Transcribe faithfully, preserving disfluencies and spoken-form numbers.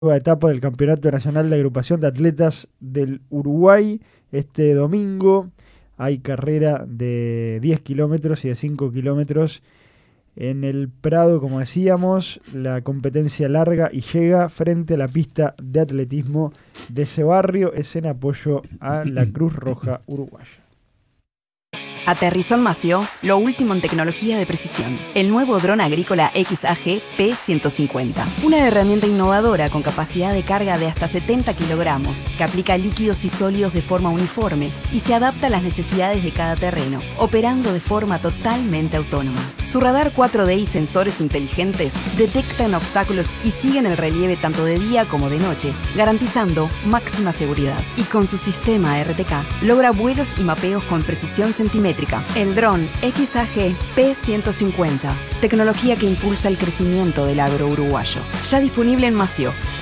nueva etapa del Campeonato Nacional de Agrupación de Atletas del Uruguay. Este domingo hay carrera de diez kilómetros y de cinco kilómetros en el Prado, como decíamos, la competencia larga y llega frente a la pista de atletismo de ese barrio. Es en apoyo a la Cruz Roja Uruguaya. Aterrizó en Mació lo último en tecnología de precisión. El nuevo dron agrícola X A G P ciento cincuenta. Una herramienta innovadora con capacidad de carga de hasta setenta kilogramos, que aplica líquidos y sólidos de forma uniforme y se adapta a las necesidades de cada terreno, operando de forma totalmente autónoma. Su radar cuatro D y sensores inteligentes detectan obstáculos y siguen el relieve tanto de día como de noche, garantizando máxima seguridad. Y con su sistema R T K, logra vuelos y mapeos con precisión centimétrica. El dron X A G P ciento cincuenta, tecnología que impulsa el crecimiento del agro uruguayo. Ya disponible en Mació.